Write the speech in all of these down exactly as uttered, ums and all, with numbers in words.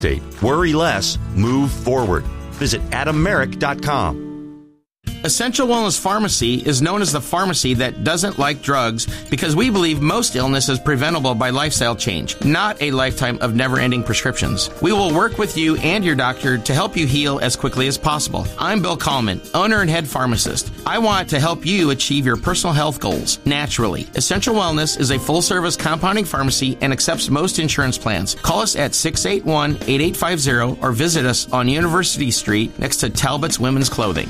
Worry less, move forward. Visit adam merrick dot com. Essential Wellness Pharmacy is known as the pharmacy that doesn't like drugs because we believe most illness is preventable by lifestyle change, not a lifetime of never-ending prescriptions. We will work with you and your doctor to help you heal as quickly as possible. I'm Bill Kallman, owner and head pharmacist. I want to help you achieve your personal health goals naturally. Essential Wellness is a full-service compounding pharmacy and accepts most insurance plans. Call us at six eight one, eight eight five zero or visit us on University Street next to Talbot's Women's Clothing.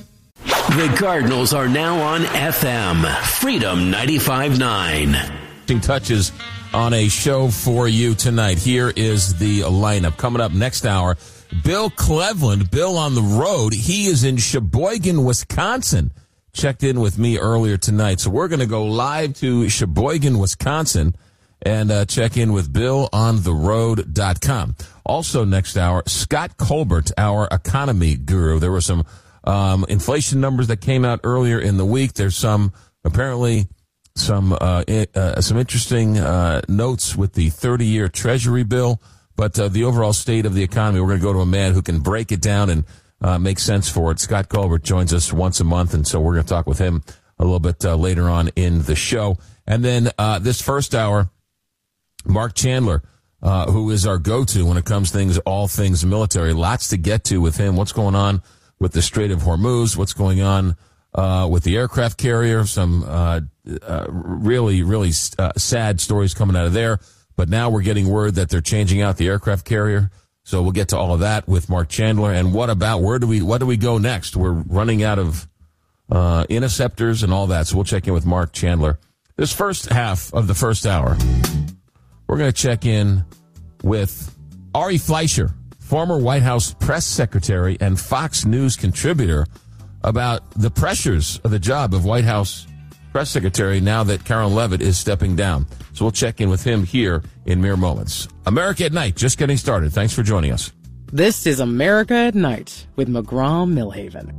The Cardinals are now on F M, Freedom ninety-five point nine. Touches on a show for you tonight. Here is the lineup. Coming up next hour, Bill Cleveland, Bill on the road. He is in Sheboygan, Wisconsin. Checked in with me earlier tonight. So we're going to go live to Sheboygan, Wisconsin and uh, check in with bill on the road dot com. Also next hour, Scott Colbert, our economy guru. There were some Um, inflation numbers that came out earlier in the week. There's some, apparently, some uh, uh, some interesting uh, notes with the thirty-year Treasury bill, but uh, the overall state of the economy. We're going to go to a man who can break it down and uh, make sense for it. Scott Colbert joins us once a month, and so we're going to talk with him a little bit uh, later on in the show. And then uh, this first hour, Mark Chandler, uh, who is our go-to when it comes to things, all things military. Lots to get to with him. What's going on with the Strait of Hormuz, what's going on uh, with the aircraft carrier, some uh, uh, really, really uh, sad stories coming out of there. But now we're getting word that they're changing out the aircraft carrier. So we'll get to all of that with Mark Chandler. And what about, where do we, what do we go next? We're running out of uh, interceptors and all that. So we'll check in with Mark Chandler. This first half of the first hour, we're going to check in with Ari Fleischer, former White House press secretary and Fox News contributor, about the pressures of the job of White House press secretary now that Carolyn Levitt is stepping down. So we'll check in with him here in mere moments. America at Night, just getting started. Thanks for joining us. This is America at Night with McGraw-Millhaven.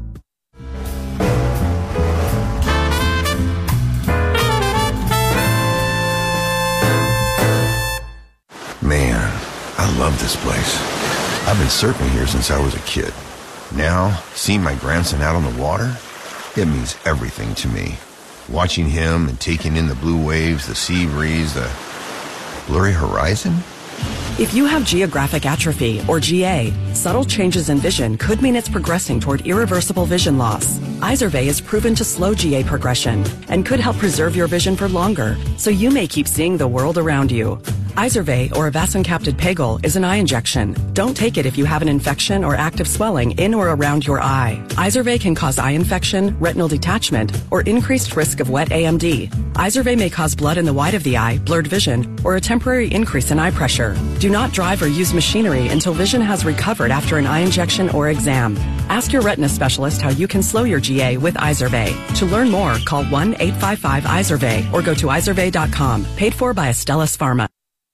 Man, I love this place. I've been surfing here since I was a kid. Now, seeing my grandson out on the water, it means everything to me. Watching him and taking in the blue waves, the sea breeze, the blurry horizon. If you have geographic atrophy, or G A, subtle changes in vision could mean it's progressing toward irreversible vision loss. Izervay is proven to slow G A progression and could help preserve your vision for longer, so you may keep seeing the world around you. Izervay, or avacincaptad pegol, is an eye injection. Don't take it if you have an infection or active swelling in or around your eye. Izervay can cause eye infection, retinal detachment, or increased risk of wet A M D. Izervay may cause blood in the white of the eye, blurred vision, or a temporary increase in eye pressure. Do not drive or use machinery until vision has recovered after an eye injection or exam. Ask your retina specialist how you can slow your G A with Izervay. To learn more, call one eight five five Izervay or go to izervay dot com. Paid for by Astellas Pharma.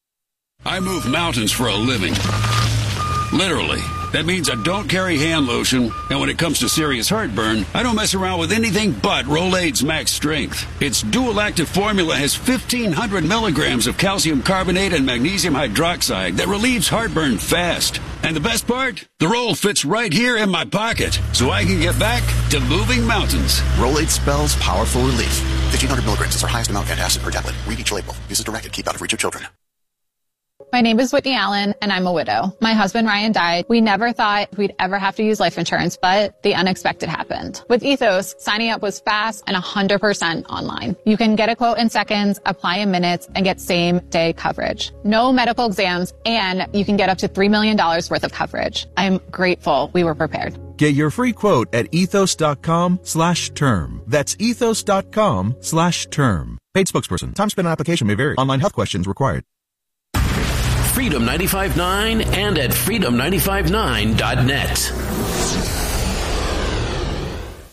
I move mountains for a living. Literally. That means I don't carry hand lotion, and when it comes to serious heartburn, I don't mess around with anything but Rolaids Max Strength. Its dual-active formula has fifteen hundred milligrams of calcium carbonate and magnesium hydroxide that relieves heartburn fast. And the best part? The roll fits right here in my pocket, so I can get back to moving mountains. Rolaids spells powerful relief. fifteen hundred milligrams is our highest amount of antacid per tablet. Read each label. Use as directed. Keep out of reach of children. My name is Whitney Allen, and I'm a widow. My husband, Ryan, died. We never thought we'd ever have to use life insurance, but the unexpected happened. With Ethos, signing up was fast and one hundred percent online. You can get a quote in seconds, apply in minutes, and get same-day coverage. No medical exams, and you can get up to three million dollars worth of coverage. I'm grateful we were prepared. Get your free quote at ethos.com slash term. That's ethos.com slash term. Paid spokesperson. Time spent on application may vary. Online health questions required. Freedom ninety-five point nine and at freedom ninety-five point nine dot net. Hey,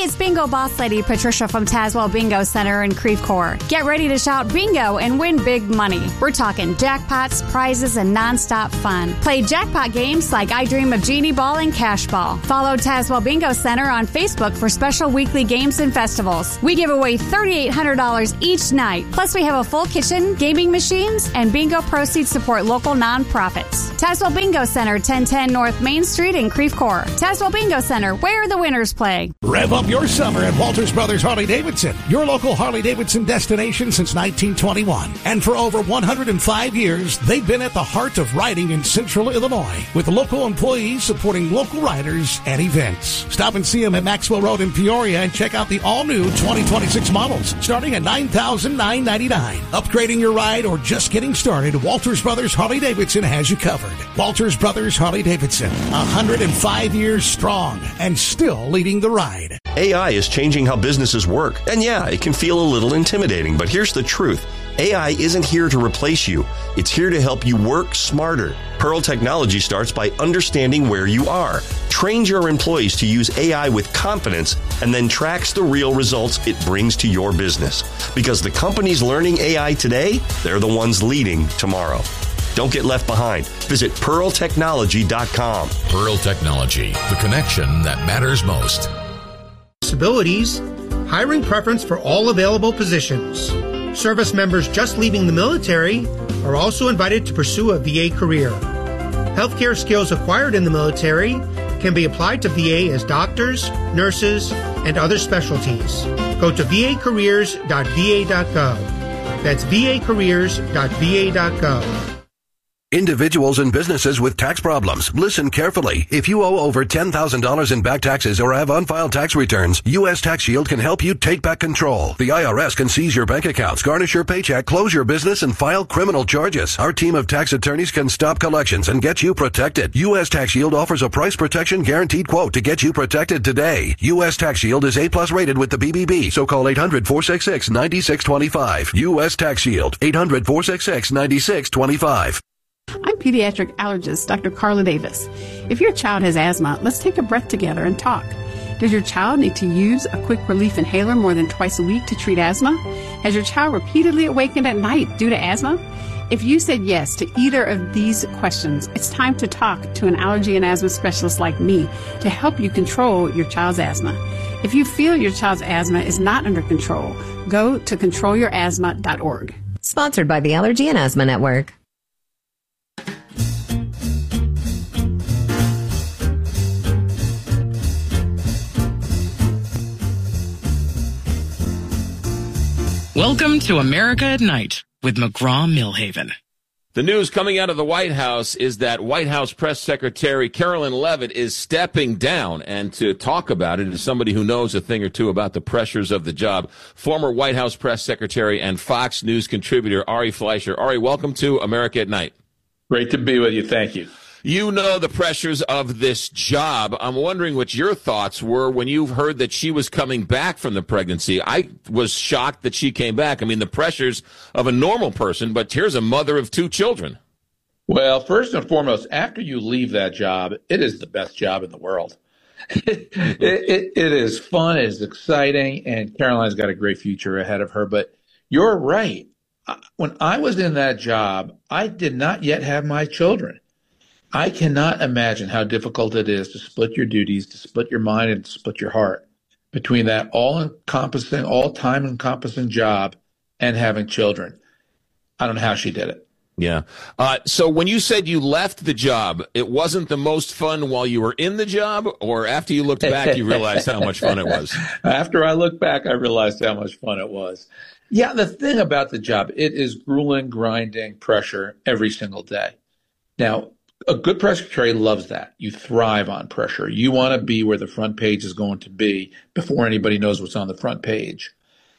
Hey, it's Bingo Boss Lady Patricia from Tazewell Bingo Center in Creve Coeur. Get ready to shout bingo and win big money. We're talking jackpots, prizes, and nonstop fun. Play jackpot games like I Dream of Genie Ball and Cash Ball. Follow Tazewell Bingo Center on Facebook for special weekly games and festivals. We give away three thousand eight hundred dollars each night. Plus, we have a full kitchen, gaming machines, and bingo proceeds support local nonprofits. Tazewell Bingo Center, ten ten North Main Street in Creve Coeur. Tazewell Bingo Center, where the winners play. Rev up your summer at Walters Brothers Harley-Davidson, your local Harley-Davidson destination since nineteen twenty-one. And for over one hundred five years, they've been at the heart of riding in Central Illinois, with local employees supporting local riders and events. Stop and see them at Maxwell Road in Peoria and check out the all-new twenty twenty-six models, starting at nine thousand nine hundred ninety-nine dollars. Upgrading your ride or just getting started, Walters Brothers Harley-Davidson has you covered. Walters Brothers Harley-Davidson, one hundred five years strong and still leading the ride. A I is changing how businesses work. And yeah, it can feel a little intimidating, but here's the truth. A I isn't here to replace you. It's here to help you work smarter. Pearl Technology starts by understanding where you are, trains your employees to use A I with confidence, and then tracks the real results it brings to your business. Because the companies learning A I today, they're the ones leading tomorrow. Don't get left behind. Visit pearl technology dot com. Pearl Technology, the connection that matters most. Disabilities, hiring preference for all available positions. Service members just leaving the military are also invited to pursue a V A career. Healthcare skills acquired in the military can be applied to V A as doctors, nurses, and other specialties. Go to v a careers dot v a dot gov. That's v a careers dot v a dot gov. Individuals and businesses with tax problems, listen carefully. If you owe over ten thousand dollars in back taxes or have unfiled tax returns, U S Tax Shield can help you take back control. The I R S can seize your bank accounts, garnish your paycheck, close your business, and file criminal charges. Our team of tax attorneys can stop collections and get you protected. U S Tax Shield offers a price protection guaranteed quote to get you protected today. U S Tax Shield is A plus rated with the B B B, so call eight hundred, four six six, nine six two five. U S Tax Shield, eight hundred, four six six, nine six two five. I'm pediatric allergist Doctor Carla Davis. If your child has asthma, let's take a breath together and talk. Does your child need to use a quick relief inhaler more than twice a week to treat asthma? Has your child repeatedly awakened at night due to asthma? If you said yes to either of these questions, it's time to talk to an allergy and asthma specialist like me to help you control your child's asthma. If you feel your child's asthma is not under control, go to control your asthma dot org. Sponsored by the Allergy and Asthma Network. Welcome to America at Night with McGraw-Millhaven. The news coming out of the White House is that White House Press Secretary Carolyn Leavitt is stepping down. And to talk about it is somebody who knows a thing or two about the pressures of the job, former White House Press Secretary and Fox News contributor Ari Fleischer. Ari, welcome to America at Night. Great to be with you. Thank you. You know the pressures of this job. I'm wondering what your thoughts were when you heard that she was coming back from the pregnancy. I was shocked that she came back. I mean, the pressures of a normal person, but here's a mother of two children. Well, first and foremost, after you leave that job, it is the best job in the world. it, it, it is fun, it is exciting, and Caroline's got a great future ahead of her. But you're right. When I was in that job, I did not yet have my children. I cannot imagine how difficult it is to split your duties, to split your mind, and to split your heart between that all-encompassing, all-time-encompassing job and having children. I don't know how she did it. Yeah. Uh, so when you said you left the job, it wasn't the most fun while you were in the job, or after you looked back, you realized how much fun it was? After I looked back, I realized how much fun it was. Yeah, the thing about the job, it is grueling, grinding pressure every single day. Now, a good press secretary loves that. You thrive on pressure. You want to be where the front page is going to be before anybody knows what's on the front page.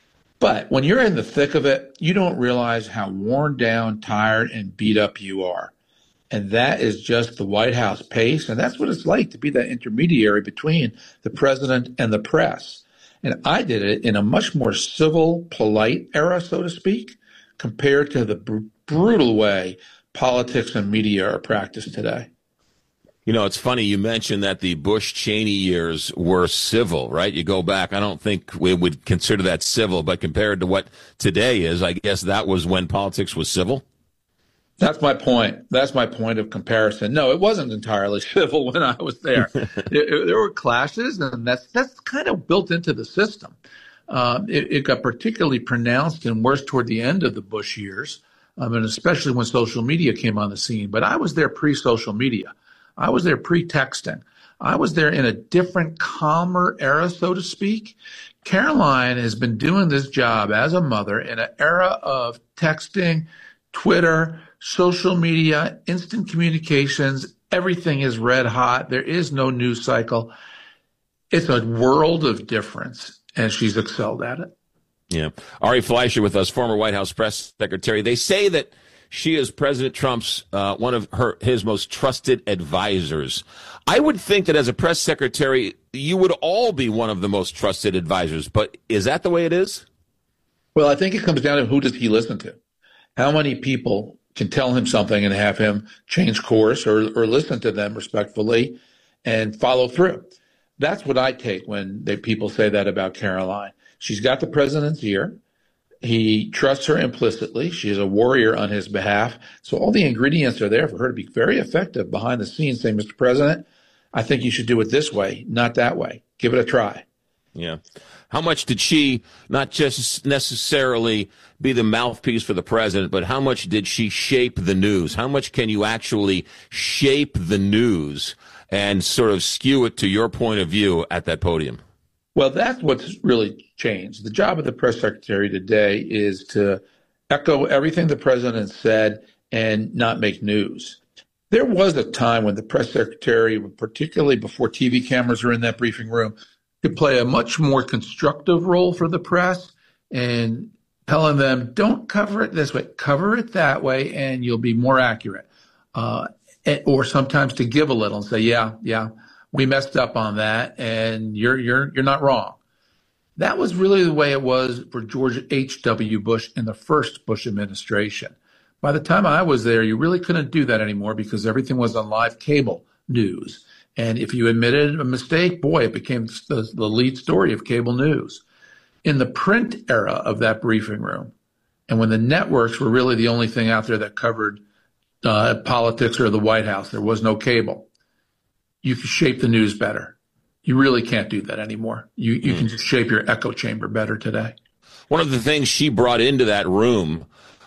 But when you're in the thick of it, you don't realize how worn down, tired, and beat up you are. And that is just the White House pace. And that's what it's like to be that intermediary between the president and the press. And I did it in a much more civil, polite era, so to speak, compared to the br- brutal way politics and media are practiced today. You know, it's funny you mentioned that the Bush-Cheney years were civil, right? You go back, I don't think we would consider that civil, but compared to what today is, I guess that was when politics was civil? That's my point. That's my point of comparison. No, it wasn't entirely civil when I was there. it, it, there were clashes, and that's that's kind of built into the system. Um, it, it got particularly pronounced and worse toward the end of the Bush years, um, and especially when social media came on the scene. But I was there pre-social media. I was there pre-texting. I was there in a different, calmer era, so to speak. Caroline has been doing this job as a mother in an era of texting, Twitter, social media, instant communications. Everything is red hot. There is no news cycle. It's a world of difference, and she's excelled at it. Yeah. Ari Fleischer with us, former White House press secretary. They say that she is President Trump's, uh, one of her, his most trusted advisors. I would think that as a press secretary, you would all be one of the most trusted advisors, but is that the way it is? Well, I think it comes down to who does he listen to? How many people can tell him something and have him change course or, or listen to them respectfully and follow through? That's what I take when they, people say that about Caroline. She's got the president's ear. He trusts her implicitly. She is a warrior on his behalf. So all the ingredients are there for her to be very effective behind the scenes, saying, Mister President, I think you should do it this way, not that way. Give it a try. Yeah. How much did she not just necessarily be the mouthpiece for the president, but how much did she shape the news? How much can you actually shape the news and sort of skew it to your point of view at that podium? Well, that's what's really changed. The job of the press secretary today is to echo everything the president said and not make news. There was a time when the press secretary, particularly before T V cameras were in that briefing room, could play a much more constructive role for the press and telling them, don't cover it this way, cover it that way, and you'll be more accurate. Uh, or sometimes to give a little and say, yeah, yeah, we messed up on that, and you're you're you're not wrong. That was really the way it was for George H W. Bush in the first Bush administration. By the time I was there, you really couldn't do that anymore because everything was on live cable news. And if you admitted a mistake, boy, it became the, the lead story of cable news. In the print era of that briefing room, and when the networks were really the only thing out there that covered uh, politics or the White House, there was no cable. You could shape the news better. You really can't do that anymore. You you mm. can just shape your echo chamber better today. One of the things she brought into that room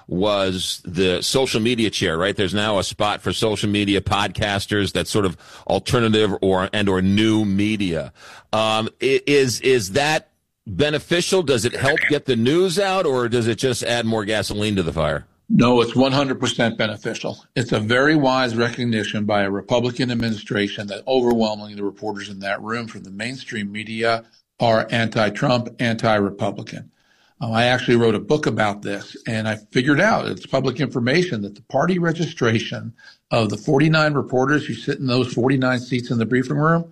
was the social media chair, right? There's now a spot for social media podcasters, that's sort of alternative or and or new media. Um, is is that beneficial? Does it help get the news out, or does it just add more gasoline to the fire? No, it's one hundred percent beneficial. It's a very wise recognition by a Republican administration that overwhelmingly the reporters in that room from the mainstream media are anti-Trump, anti-Republican. Um, I actually wrote a book about this, and I figured out, it's public information, that the party registration of the forty-nine reporters who sit in those forty-nine seats in the briefing room,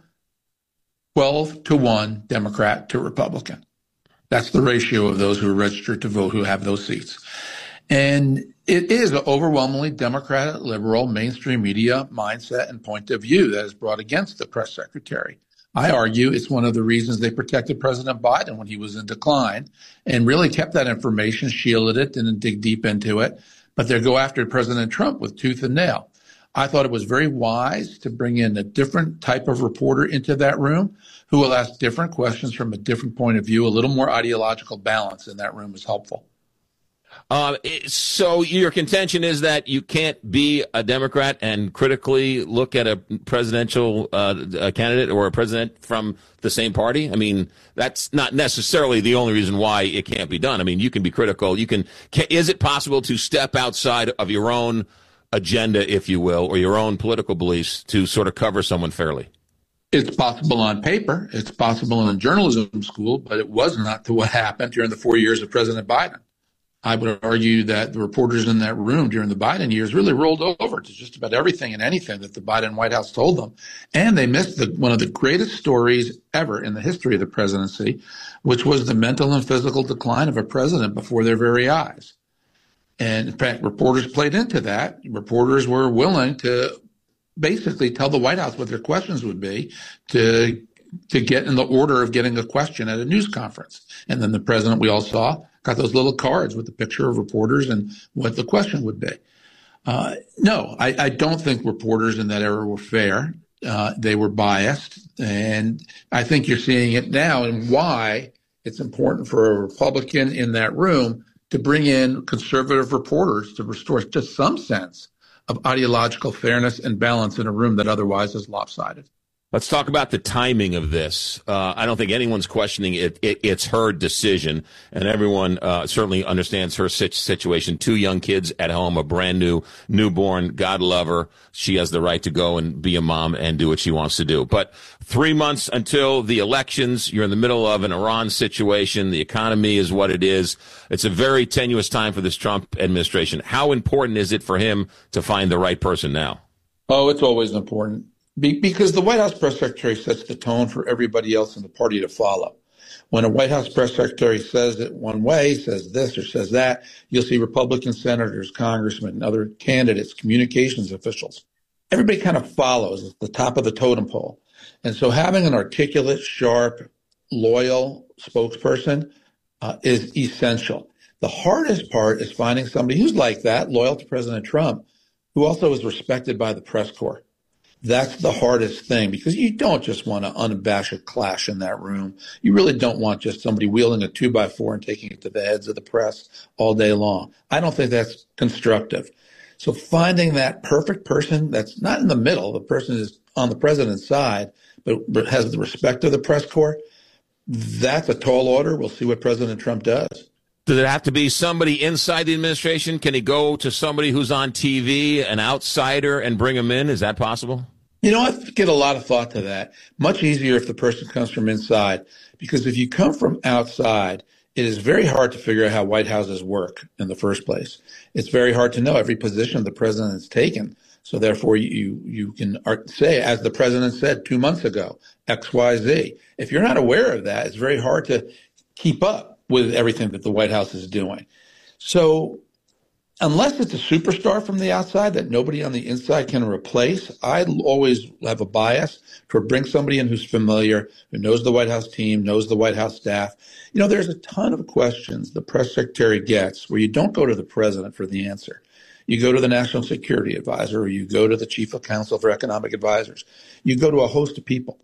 twelve to one Democrat to Republican. That's the ratio of those who are registered to vote who have those seats. And it is an overwhelmingly Democratic, liberal, mainstream media mindset and point of view that is brought against the press secretary. I argue it's one of the reasons they protected President Biden when he was in decline and really kept that information, shielded it, didn't dig deep into it. But they go after President Trump with tooth and nail. I thought it was very wise to bring in a different type of reporter into that room who will ask different questions from a different point of view. A little more ideological balance in that room is helpful. Uh, so your contention is that you can't be a Democrat and critically look at a presidential uh, a candidate or a president from the same party? I mean, that's not necessarily the only reason why it can't be done. I mean, you can be critical. You can. can is it possible to step outside of your own agenda, if you will, or your own political beliefs to sort of cover someone fairly? It's possible on paper. It's possible in journalism school, but it was not to what happened during the four years of President Biden. I would argue that the reporters in that room during the Biden years really rolled over to just about everything and anything that the Biden White House told them. And they missed the, one of the greatest stories ever in the history of the presidency, which was the mental and physical decline of a president before their very eyes. And in fact, reporters played into that. Reporters were willing to basically tell the White House what their questions would be to to get in the order of getting a question at a news conference. And then the president, we all saw, got those little cards with the picture of reporters and what the question would be. Uh, no, I, I don't think reporters in that era were fair. Uh, they were biased. And I think you're seeing it now, and why it's important for a Republican in that room to bring in conservative reporters to restore just some sense of ideological fairness and balance in a room that otherwise is lopsided. Let's talk about the timing of this. Uh, I don't think anyone's questioning it. it it's her decision, and everyone uh, certainly understands her situation. Two young kids at home, a brand new newborn. God love her. She has the right to go and be a mom and do what she wants to do. But three months until the elections, you're in the middle of an Iran situation. The economy is what it is. It's a very tenuous time for this Trump administration. How important is it for him to find the right person now? Oh, it's always important. Be- because the White House press secretary sets the tone for everybody else in the party to follow. When a White House press secretary says it one way, says this or says that, you'll see Republican senators, congressmen, other candidates, communications officials. Everybody kind of follows at the top of the totem pole. And so having an articulate, sharp, loyal spokesperson uh, is essential. The hardest part is finding somebody who's like that, loyal to President Trump, who also is respected by the press corps. That's the hardest thing, because you don't just want an unabashed clash in that room. You really don't want just somebody wielding a two by four and taking it to the heads of the press all day long. I don't think that's constructive. So finding that perfect person that's not in the middle, the person is on the president's side, but has the respect of the press corps, that's a tall order. We'll see what President Trump does. Does it have to be somebody inside the administration? Can he go to somebody who's on T V, an outsider, and bring him in? Is that possible? You know, I give a lot of thought to that. Much easier if the person comes from inside, because if you come from outside, it is very hard to figure out how White Houses work in the first place. It's very hard to know every position the president has taken. So therefore, you you can say, as the president said two months ago, X, Y, Z. If you're not aware of that, it's very hard to keep up with everything that the White House is doing. So unless it's a superstar from the outside that nobody on the inside can replace, I always have a bias to bring somebody in who's familiar, who knows the White House team, knows the White House staff. You know, there's a ton of questions the press secretary gets where you don't go to the president for the answer. You go to the National Security Advisor, or you go to the Chief of Counsel for Economic Advisors. You go to a host of people.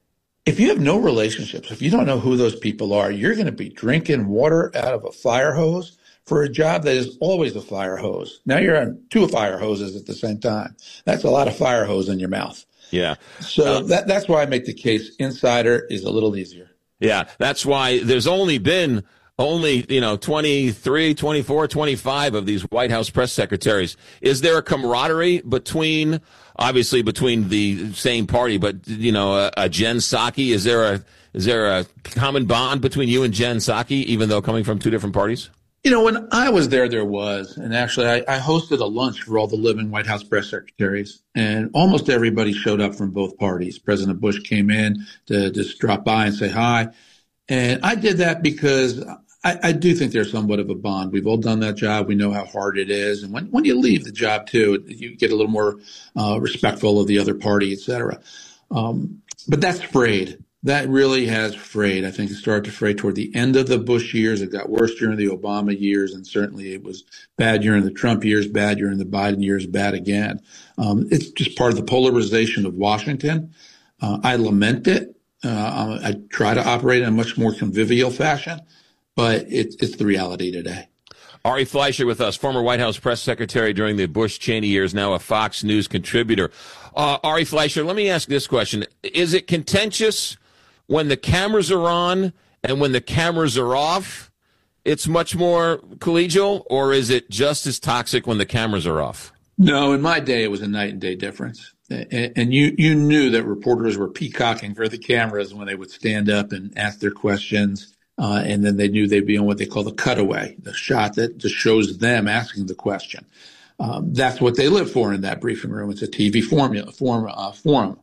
If you have no relationships, if you don't know who those people are, you're going to be drinking water out of a fire hose for a job that is always a fire hose. Now you're on two fire hoses at the same time. That's a lot of fire hose in your mouth. Yeah. So uh, that, that's why I make the case insider is a little easier. Yeah, that's why there's only been only, you know, twenty-three, twenty-four, twenty-five of these White House press secretaries. Is there a camaraderie between, obviously between the same party, but, you know, a, a Jen Psaki? Is there a, is there a common bond between you and Jen Psaki, even though coming from two different parties? You know, when I was there, there was. And actually, I, I hosted a lunch for all the living White House press secretaries. And almost everybody showed up from both parties. President Bush came in to just drop by and say hi. And I did that because I, I do think there's somewhat of a bond. We've all done that job. We know how hard it is. And when, when you leave the job, too, you get a little more uh, respectful of the other party, et cetera. Um, but that's frayed. That really has frayed. I think it started to fray toward the end of the Bush years. It got worse during the Obama years, and certainly it was bad during the Trump years, bad during the Biden years, bad again. Um, it's just part of the polarization of Washington. Uh, I lament it. Uh, I try to operate in a much more convivial fashion, but it, it's the reality today. Ari Fleischer with us, former White House press secretary during the Bush-Cheney years, now a Fox News contributor. Uh, Ari Fleischer, let me ask this question. Is it contentious when the cameras are on and when the cameras are off? It's much more collegial, or is it just as toxic when the cameras are off? No, in my day, it was a night and day difference. And you, you knew that reporters were peacocking for the cameras when they would stand up and ask their questions. Uh, and then they knew they'd be on what they call the cutaway, the shot that just shows them asking the question. Um, that's what they live for in that briefing room. It's a T V formula, form, uh, forum.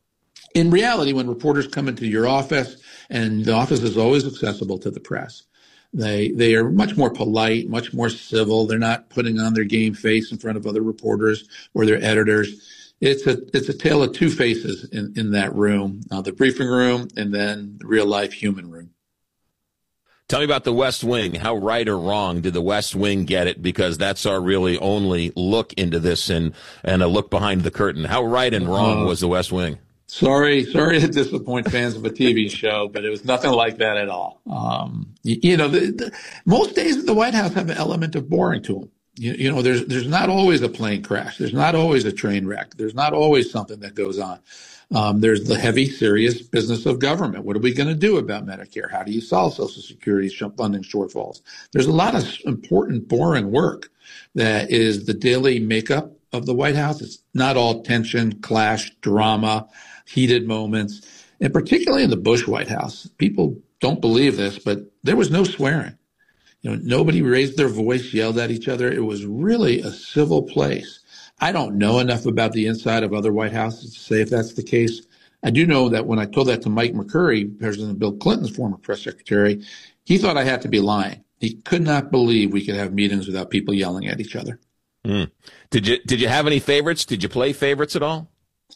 In reality, when reporters come into your office, and the office is always accessible to the press, they they are much more polite, much more civil. They're not putting on their game face in front of other reporters or their editors. it's a it's a tale of two faces in, in that room, uh, the briefing room and then the real life human room. Tell me about the West Wing. How right or wrong did the West Wing get it? Because that's our really only look into this and, and a look behind the curtain. How right and wrong uh, was the West Wing? Sorry, sorry to disappoint fans of a T V show, but it was nothing like that at all. Um, you, you know, the, the, most days at the White House have an element of boring to them. You, you know, there's there's not always a plane crash. There's not always a train wreck. There's not always something that goes on. Um, there's the heavy, serious business of government. What are we going to do about Medicare? How do you solve Social Security funding shortfalls? There's a lot of important, boring work that is the daily makeup of the White House. It's not all tension, clash, drama, heated moments. And particularly in the Bush White House, people don't believe this, but there was no swearing. You know, nobody raised their voice, yelled at each other. It was really a civil place. I don't know enough about the inside of other White Houses to say if that's the case. I do know that when I told that to Mike McCurry, President Bill Clinton's former press secretary, he thought I had to be lying. He could not believe we could have meetings without people yelling at each other. Mm. Did you did you have any favorites? Did you play favorites at all?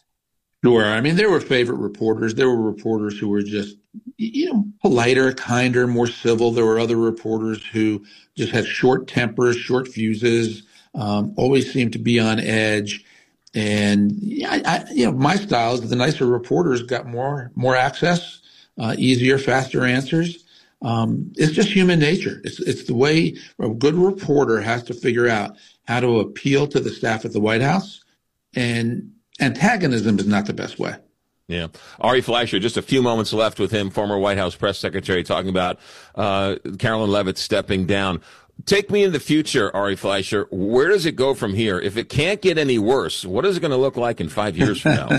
Sure. I mean, there were favorite reporters. There were reporters who were just, you know, politer, kinder, more civil. There were other reporters who just had short tempers, short fuses. Um, always seemed to be on edge. And, I, I, you know, my style is the nicer reporters got more more access, uh, easier, faster answers. Um, it's just human nature. It's, it's the way a good reporter has to figure out how to appeal to the staff at the White House. And antagonism is not the best way. Yeah. Ari Fleischer, just a few moments left with him, former White House press secretary, talking about uh, Carolyn Levitt stepping down. Take me in the future, Ari Fleischer. Where does it go from here? If it can't get any worse, what is it going to look like in five years from now?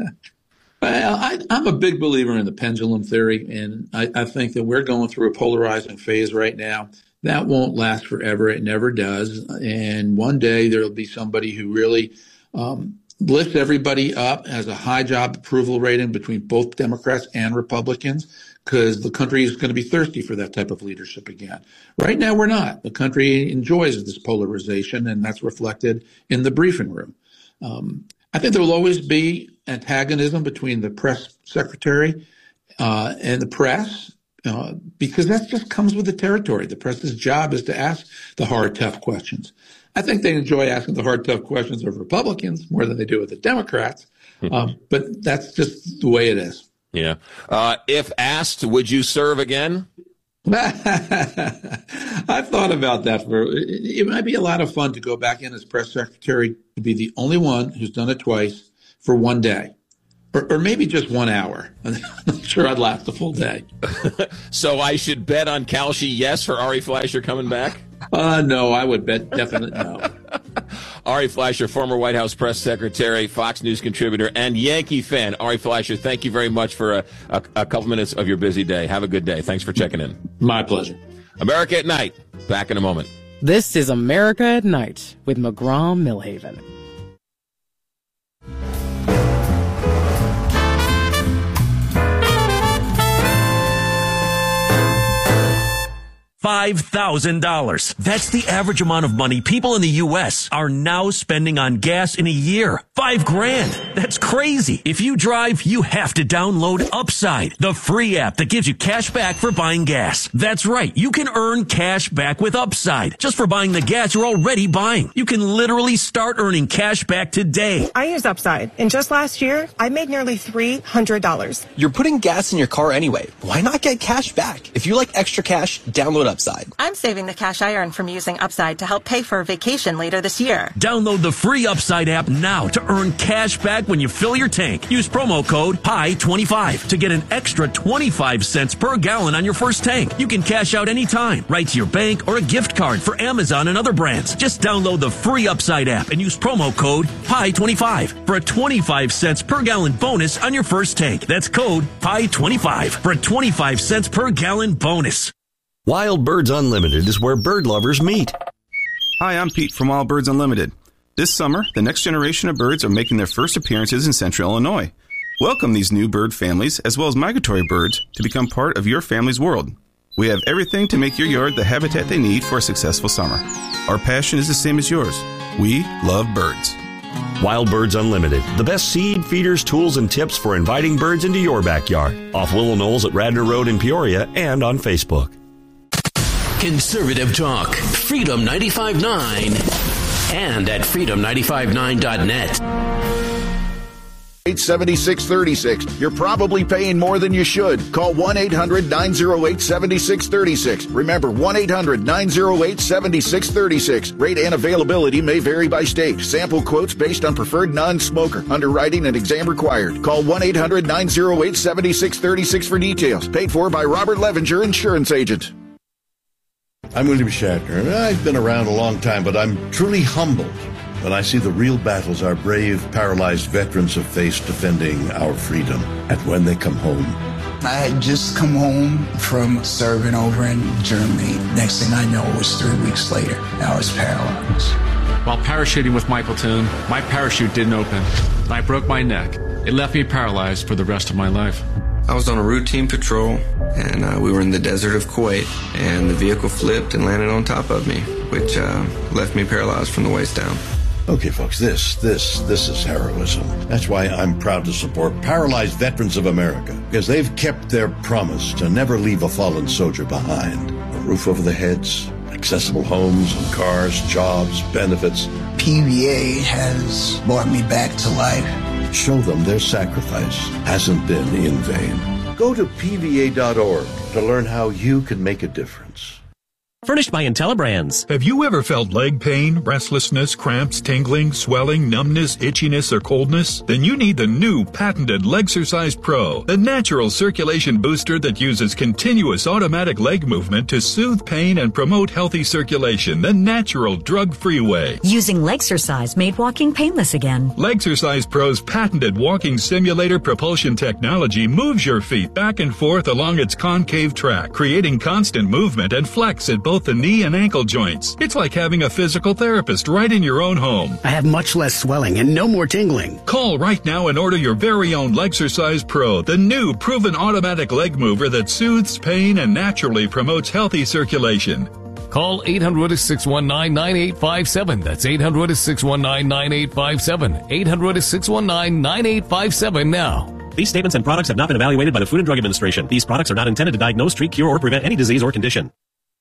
Well, I, I'm a big believer in the pendulum theory, and I, I think that we're going through a polarizing phase right now. That won't last forever. It never does. And one day there will be somebody who really um, lifts everybody up, has a high job approval rating between both Democrats and Republicans, because the country is going to be thirsty for that type of leadership again. Right now, we're not. The country enjoys this polarization, and that's reflected in the briefing room. Um, I think there will always be antagonism between the press secretary uh, and the press, uh, because that just comes with the territory. The press's job is to ask the hard, tough questions. I think they enjoy asking the hard, tough questions of Republicans more than they do with the Democrats, um, but that's just the way it is. Yeah. Uh, if asked, would you serve again? I've thought about that. For it might be a lot of fun to go back in as press secretary, to be the only one who's done it twice for one day, or, or maybe just one hour. I'm not sure I'd last the full day. So I should bet on Kalshi yes for Ari Fleischer coming back? Uh, no, I would bet definitely no. Ari Fleischer, former White House press secretary, Fox News contributor, and Yankee fan. Ari Fleischer, thank you very much for a, a, a couple minutes of your busy day. Have a good day. Thanks for checking in. My pleasure. America at Night. Back in a moment. This is America at Night with McGraw-Milhaven. five thousand dollars. That's the average amount of money people in the U S are now spending on gas in a year. Five grand. That's crazy. If you drive, you have to download Upside, the free app that gives you cash back for buying gas. That's right. You can earn cash back with Upside just for buying the gas you're already buying. You can literally start earning cash back today. I use Upside, and just last year, I made nearly three hundred dollars. You're putting gas in your car anyway. Why not get cash back? If you like extra cash, download Upside. I'm saving the cash I earn from using Upside to help pay for a vacation later this year. Download the free Upside app now to earn cash back when you fill your tank. Use promo code P I twenty-five to get an extra twenty-five cents per gallon on your first tank. You can cash out anytime, right to your bank or a gift card for Amazon and other brands. Just download the free Upside app and use promo code P I twenty-five for a twenty-five cents per gallon bonus on your first tank. That's code P I twenty-five for a twenty-five cents per gallon bonus. Wild Birds Unlimited is where bird lovers meet. Hi, I'm Pete from Wild Birds Unlimited. This summer, the next generation of birds are making their first appearances in Central Illinois. Welcome these new bird families, as well as migratory birds, to become part of your family's world. We have everything to make your yard the habitat they need for a successful summer. Our passion is the same as yours. We love birds. Wild Birds Unlimited, the best seed, feeders, tools, and tips for inviting birds into your backyard. Off Willow Knolls at Radnor Road in Peoria and on Facebook. Conservative Talk, Freedom ninety-five point nine, and at freedom nine five nine dot net. eight seven six three six. You're probably paying more than you should. Call one eight hundred nine oh eight seven six three six. Remember, one eight hundred nine oh eight seven six three six. Rate and availability may vary by state. Sample quotes based on preferred non-smoker. Underwriting and exam required. Call one eight hundred nine oh eight seven six three six for details. Paid for by Robert Levenger, insurance agent. I'm William Shatner. I've been around a long time, but I'm truly humbled when I see the real battles our brave, paralyzed veterans have faced defending our freedom. And when they come home, I had just come home from serving over in Germany. Next thing I know, it was three weeks later. I was paralyzed. While parachuting with my platoon, my parachute didn't open. I broke my neck. It left me paralyzed for the rest of my life. I was on a routine patrol, and uh, we were in the desert of Kuwait, and the vehicle flipped and landed on top of me, which uh, left me paralyzed from the waist down. Okay, folks, this, this, this is heroism. That's why I'm proud to support Paralyzed Veterans of America, because they've kept their promise to never leave a fallen soldier behind. A roof over their heads, accessible homes and cars, jobs, benefits. P V A has brought me back to life. Show them their sacrifice hasn't been in vain. Go to P V A dot org to learn how you can make a difference. Furnished by IntelliBrands. Have you ever felt leg pain, restlessness, cramps, tingling, swelling, numbness, itchiness, or coldness? Then you need the new patented Legsercise Pro, the natural circulation booster that uses continuous automatic leg movement to soothe pain and promote healthy circulation the natural drug-free way. Using Legsercise made walking painless again. Legsercise Pro's patented walking simulator propulsion technology moves your feet back and forth along its concave track, creating constant movement and flex at both the knee and ankle joints. It's like having a physical therapist right in your own home. I have much less swelling and no more tingling. Call right now and order your very own Legsercise Pro, the new proven automatic leg mover that soothes pain and naturally promotes healthy circulation. Call eight hundred, six one nine, nine eight five seven. That's eight hundred, six one nine, nine eight five seven. eight hundred, six one nine, nine eight five seven now. These statements and products have not been evaluated by the Food and Drug Administration. These products are not intended to diagnose, treat, cure, or prevent any disease or condition.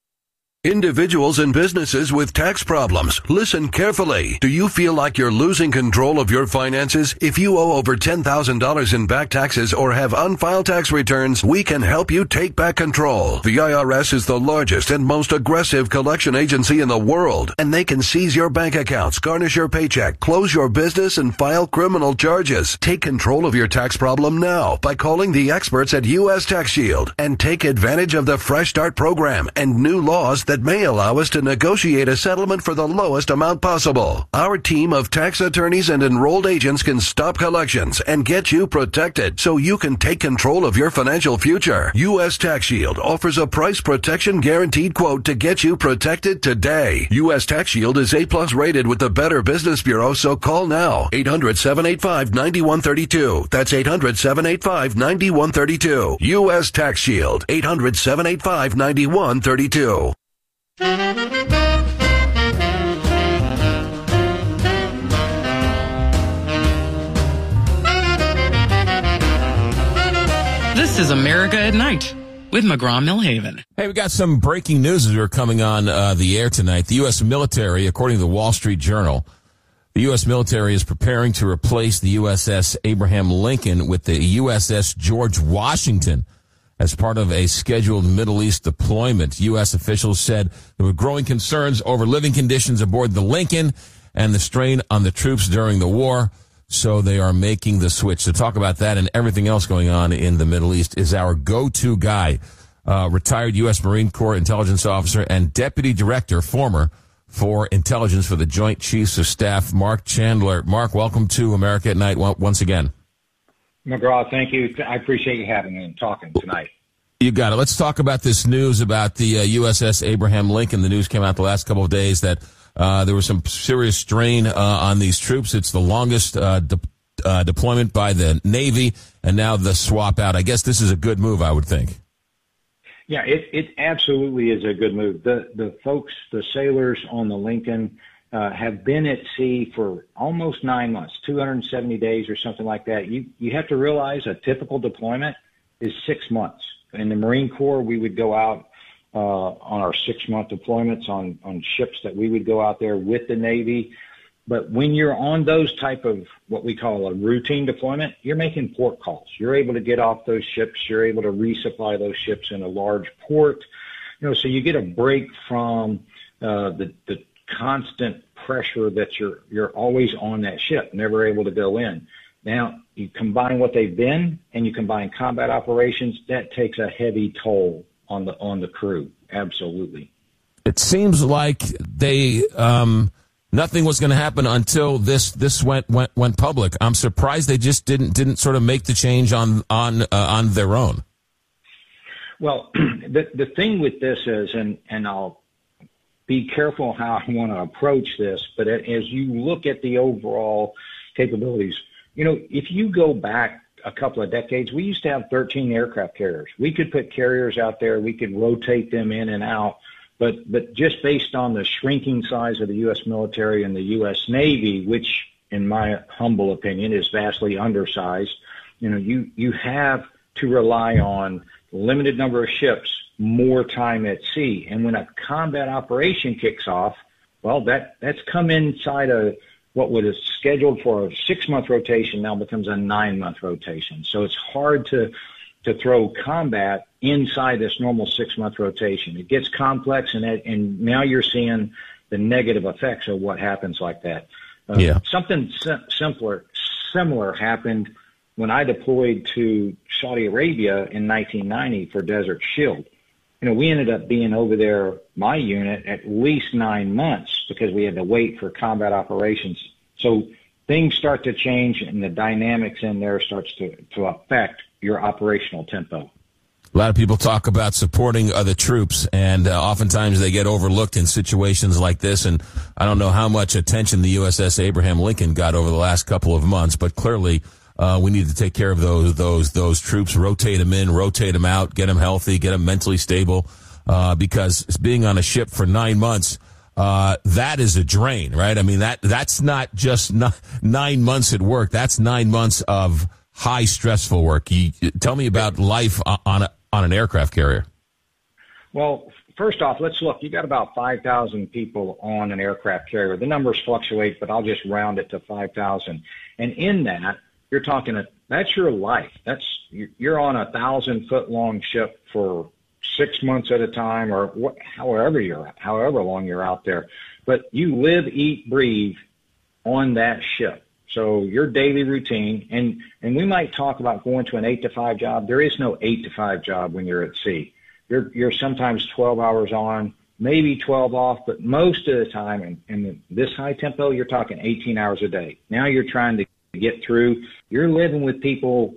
Individuals and businesses with tax problems, listen carefully. Do you feel like you're losing control of your finances? If you owe over ten thousand dollars in back taxes or have unfiled tax returns, we can help you take back control. The I R S is the largest and most aggressive collection agency in the world, and they can seize your bank accounts, garnish your paycheck, close your business, and file criminal charges. Take control of your tax problem now by calling the experts at U S Tax Shield and take advantage of the Fresh Start program and new laws that may allow us to negotiate a settlement for the lowest amount possible. Our team of tax attorneys and enrolled agents can stop collections and get you protected so you can take control of your financial future. U S Tax Shield offers a price protection guaranteed quote to get you protected today. U S Tax Shield is A plus rated with the Better Business Bureau, so call now. eight hundred, seven eight five, nine one three two. That's eight hundred, seven eight five, nine one three two. U S Tax Shield. eight hundred, seven eight five, nine one three two. This is America at Night with McGraw-Millhaven. Hey, we got some breaking news as we're coming on uh, the air tonight. The U S military, according to the Wall Street Journal, the U S military is preparing to replace the U S S Abraham Lincoln with the U S S George Washington as part of a scheduled Middle East deployment. U S officials said there were growing concerns over living conditions aboard the Lincoln and the strain on the troops during the war, so they are making the switch. To talk about that and everything else going on in the Middle East is our go-to guy, uh, retired U S Marine Corps intelligence officer and deputy director, former, for intelligence for the Joint Chiefs of Staff, Mark Chandler. Mark, welcome to America at Night once again. McGraw, thank you. I appreciate you having me and talking tonight. You got it. Let's talk about this news about the uh, U S S Abraham Lincoln. The news came out the last couple of days that uh, there was some serious strain uh, on these troops. It's the longest uh, de- uh, deployment by the Navy, and now the swap out. I guess this is a good move, I would think. Yeah, it, it absolutely is a good move. The the folks, the sailors on the Lincoln, uh, have been at sea for almost nine months, two hundred seventy days or something like that. You, you have to realize a typical deployment is six months. In the Marine Corps, we would go out uh, on our six-month deployments on, on ships that we would go out there with the Navy. But when you're on those type of what we call a routine deployment, you're making port calls. You're able to get off those ships. You're able to resupply those ships in a large port. You know, so you get a break from uh, the, the constant pressure that you're you're always on that ship, never able to go in. Now, you combine what they've been and you combine combat operations, that takes a heavy toll on the on the crew. Absolutely. It seems like they um, nothing was going to happen until this this went went went public. I'm surprised they just didn't didn't sort of make the change on on uh, on their own. Well, the the thing with this is, and and I'll be careful how I want to approach this, but as you look at the overall capabilities, you know, if you go back a couple of decades, we used to have thirteen aircraft carriers. We could put carriers out there. We could rotate them in and out. But but just based on the shrinking size of the U S military and the U S Navy, which in my humble opinion is vastly undersized, you know, you, you have to rely on limited number of ships, more time at sea. And when a combat operation kicks off, well, that, that's come inside of what was scheduled for a six-month rotation now becomes a nine-month rotation. So it's hard to to throw combat inside this normal six-month rotation. It gets complex, and that, and now you're seeing the negative effects of what happens like that. Uh, yeah. Something sim- simpler, similar happened when I deployed to Saudi Arabia in nineteen ninety for Desert Shield. You know, we ended up being over there, my unit, at least nine months because we had to wait for combat operations. So things start to change, and the dynamics in there starts to, to affect your operational tempo. A lot of people talk about supporting other troops, and uh, oftentimes they get overlooked in situations like this. And I don't know how much attention the U S S Abraham Lincoln got over the last couple of months, but clearly uh, we need to take care of those those those troops, rotate them in, rotate them out, get them healthy, get them mentally stable, uh, because being on a ship for nine months, uh, that is a drain, right? I mean, that that's not just n- nine months at work. That's nine months of high stressful work. You, tell me about life on a, on an aircraft carrier. Well, first off, let's look. You got about five thousand people on an aircraft carrier. The numbers fluctuate, but I'll just round it to five thousand. And in that, you're talking, a, that's your life. That's, you're on a thousand foot long ship for six months at a time, or what, however you're, however long you're out there. But you live, eat, breathe on that ship. So your daily routine, and, and we might talk about going to an eight to five job. There is no eight to five job when you're at sea. You're, you're sometimes twelve hours on, maybe twelve off, but most of the time in, in this high tempo, you're talking eighteen hours a day. Now you're trying to get through. You're living with people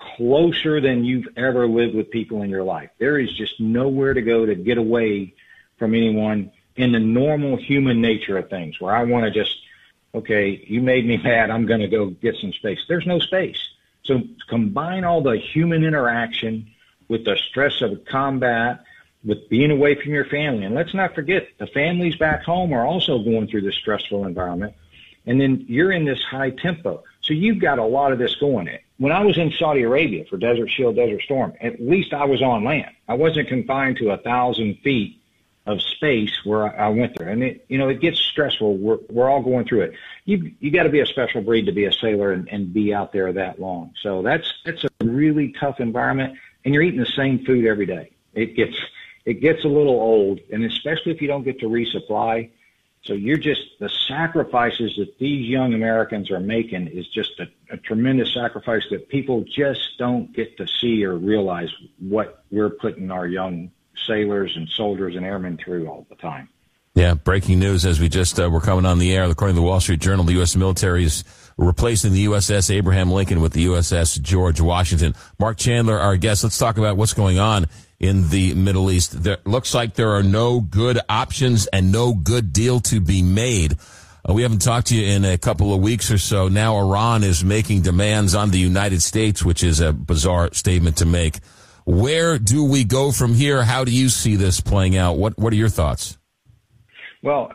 closer than you've ever lived with people in your life. There is just nowhere to go to get away from anyone in the normal human nature of things, where I want to just, okay, you made me mad, I'm going to go get some space. There's no space. So combine all the human interaction with the stress of combat, with being away from your family. And let's not forget, the families back home are also going through this stressful environment. And then you're in this high tempo. So you've got a lot of this going. When I was in Saudi Arabia for Desert Shield, Desert Storm, at least I was on land. I wasn't confined to a thousand feet of space where I went there. And it, you know, it gets stressful. We're, we're all going through it. You, you got to be a special breed to be a sailor and, and be out there that long. So that's, that's a really tough environment, and you're eating the same food every day. It gets, it gets a little old, and especially if you don't get to resupply. So you're just, the sacrifices that these young Americans are making is just a, a tremendous sacrifice that people just don't get to see or realize what we're putting our young sailors and soldiers and airmen through all the time. Yeah, breaking news as we just uh, were coming on the air. According to the Wall Street Journal, the U S military is replacing the U S S Abraham Lincoln with the U S S George Washington. Mark Chandler, our guest. Let's talk about what's going on in the Middle East. There looks like there are no good options and no good deal to be made. Uh, we haven't talked to you in a couple of weeks or so. Now Iran is making demands on the United States, which is a bizarre statement to make. Where do we go from here? How do you see this playing out? What What are your thoughts? Well, I,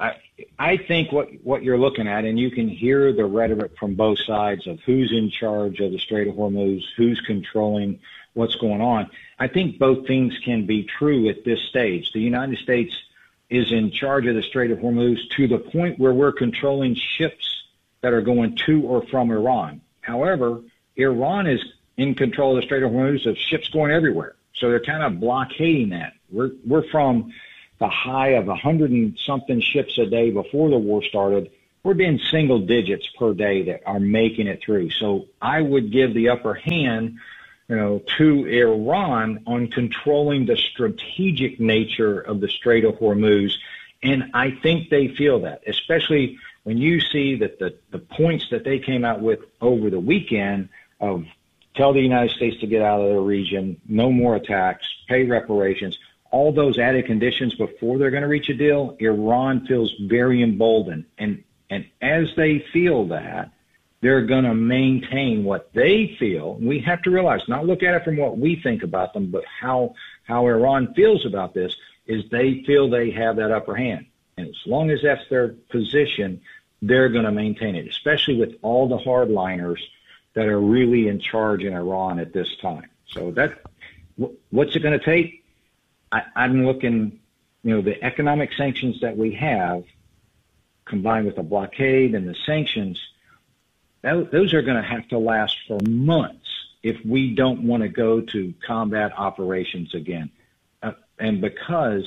I think what, what you're looking at, and you can hear the rhetoric from both sides of who's in charge of the Strait of Hormuz, who's controlling what's going on. I think both things can be true at this stage. The United States is in charge of the Strait of Hormuz to the point where we're controlling ships that are going to or from Iran. However, Iran is in control of the Strait of Hormuz of ships going everywhere. So they're kind of blockading that. We're, we're from the high of a hundred and something ships a day before the war started. We're being single digits per day that are making it through. So I would give the upper hand, you know, to Iran on controlling the strategic nature of the Strait of Hormuz. And I think they feel that, especially when you see that the, the points that they came out with over the weekend of tell the United States to get out of the region, no more attacks, pay reparations, all those added conditions before they're going to reach a deal, Iran feels very emboldened. And, and as they feel that, they're going to maintain what they feel. We have to realize, not look at it from what we think about them, but how, how Iran feels about this, is they feel they have that upper hand. And as long as that's their position, they're going to maintain it, especially with all the hardliners that are really in charge in Iran at this time. So that, what's it going to take? I, I'm looking, you know, the economic sanctions that we have combined with the blockade and the sanctions, that, those are going to have to last for months if we don't want to go to combat operations again. Uh, and because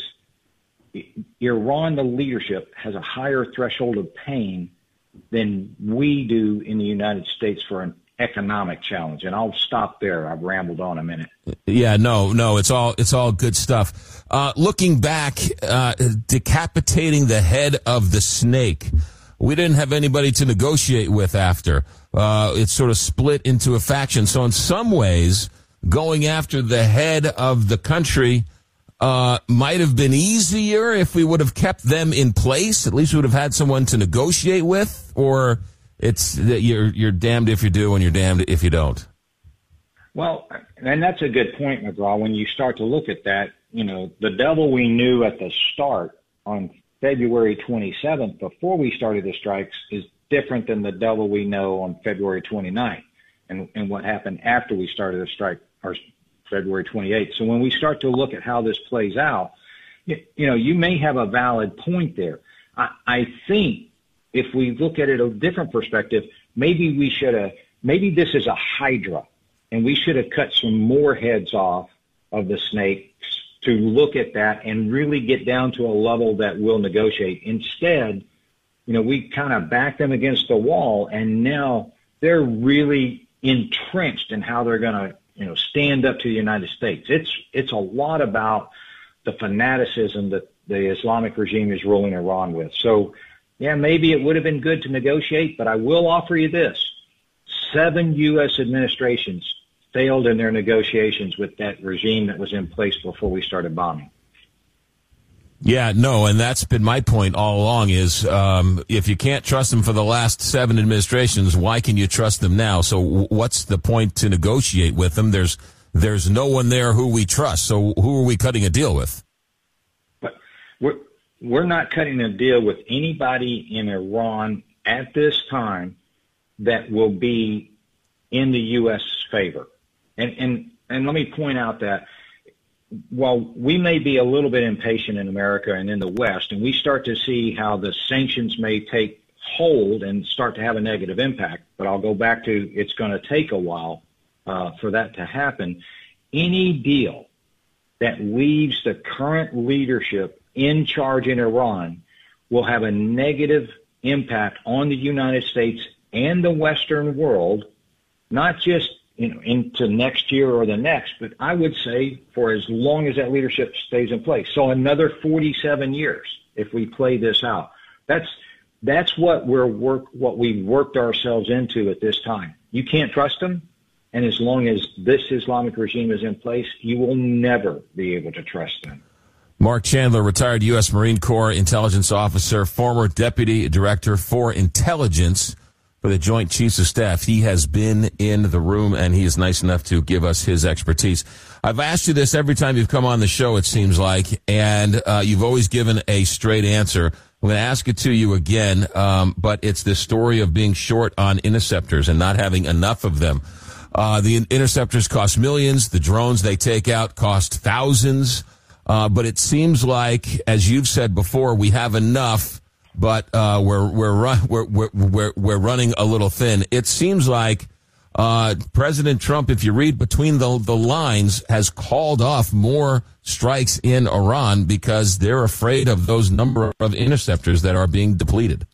Iran, the leadership, has a higher threshold of pain than we do in the United States for an economic challenge. And I'll stop there. I've rambled on a minute. Yeah, no, no, it's all, it's all good stuff. Uh, looking back, uh, decapitating the head of the snake. We didn't have anybody to negotiate with after. Uh, it's sort of split into a faction. So in some ways, going after the head of the country, uh, might have been easier if we would have kept them in place. At least we would have had someone to negotiate with, or it's that you're you're damned if you do and you're damned if you don't. Well, and that's a good point, McGraw. When you start to look at that, you know, the devil we knew at the start on February twenty-seventh, before we started the strikes, is different than the devil we know on February twenty-ninth and, and what happened after we started the strike, or February twenty-eighth. So when we start to look at how this plays out, you, you know, you may have a valid point there. I, I think if we look at it a different perspective, maybe we should have, maybe this is a hydra, and we should have cut some more heads off of the snakes to look at that and really get down to a level that we'll negotiate. Instead, you know, we kind of back them against the wall, and now they're really entrenched in how they're going to, you know, stand up to the United States. It's, it's a lot about the fanaticism that the Islamic regime is ruling Iran with. So, yeah, maybe it would have been good to negotiate, but I will offer you this. Seven U S administrations failed in their negotiations with that regime that was in place before we started bombing. Yeah, no, and that's been my point all along is um, if you can't trust them for the last seven administrations, why can you trust them now? So w- what's the point to negotiate with them? There's there's no one there who we trust, so who are we cutting a deal with? But we're, we're not cutting a deal with anybody in Iran at this time that will be in the U S favor. And, and, and let me point out that while we may be a little bit impatient in America and in the West, and we start to see how the sanctions may take hold and start to have a negative impact, but I'll go back to it's going to take a while uh, for that to happen. Any deal that leaves the current leadership in charge in Iran will have a negative impact on the United States and the Western world, not just you know, into next year or the next, but I would say for as long as that leadership stays in place. So another forty-seven years if we play this out. That's that's what we're work what we've worked ourselves into at this time. You can't trust them, and as long as this Islamic regime is in place, you will never be able to trust them. Mark Chandler, retired U S Marine Corps intelligence officer, former deputy director for intelligence for the Joint Chiefs of Staff. He has been in the room, and he is nice enough to give us his expertise. I've asked you this every time you've come on the show, it seems like, and uh, you've always given a straight answer. I'm going to ask it to you again, um, but it's this story of being short on interceptors and not having enough of them. Uh, the interceptors cost millions. The drones they take out cost thousands. Uh, but it seems like, as you've said before, we have enough, but uh, we're we're, run, we're we're we're we're running a little thin. It seems like uh, President Trump, if you read between the the lines, has called off more strikes in Iran because they're afraid of those number of interceptors that are being depleted.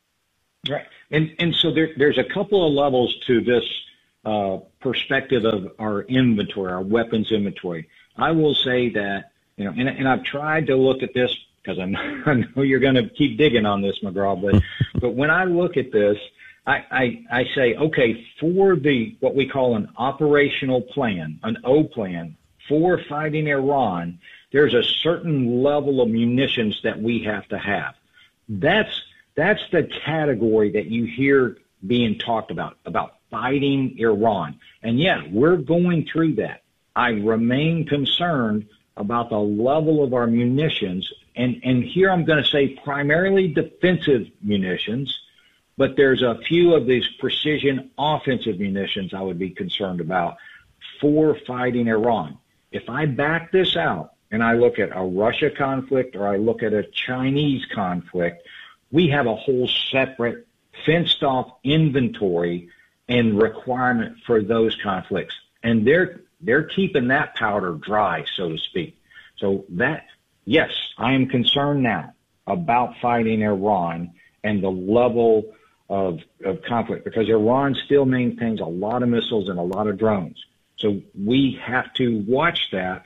Right, and and so there, there's a couple of levels to this uh, perspective of our inventory, our weapons inventory. I will say that, you know, and, and I've tried to look at this because I know, I know you're going to keep digging on this, McGraw, but but when I look at this, I, I, I say, okay, for the what we call an operational plan, an O plan, for fighting Iran, there's a certain level of munitions that we have to have. That's that's the category that you hear being talked about, about fighting Iran. And yeah, we're going through that. I remain concerned about the level of our munitions. And, and here I'm going to say primarily defensive munitions, but there's a few of these precision offensive munitions I would be concerned about for fighting Iran. If I back this out and I look at a Russia conflict or I look at a Chinese conflict, we have a whole separate fenced off inventory and requirement for those conflicts. And they're, they're keeping that powder dry, so to speak. So that, yes, I am concerned now about fighting Iran and the level of, of conflict, because Iran still maintains a lot of missiles and a lot of drones. So we have to watch that,